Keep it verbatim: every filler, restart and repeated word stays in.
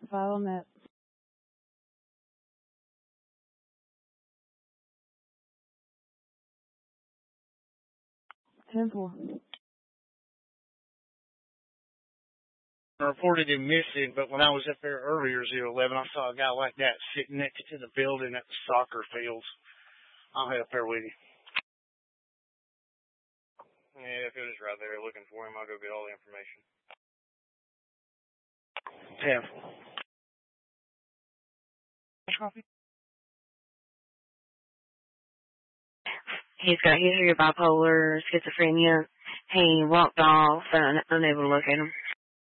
File net. ten four. Reported him missing, but when I was up there earlier, zero eleven, I saw a guy like that sitting next to the building at the soccer fields. I'll head up there with you. Yeah, if you're just right there looking for him, I'll go get all the information. ten. He's got history of bipolar, schizophrenia. He walked off and unable to locate him.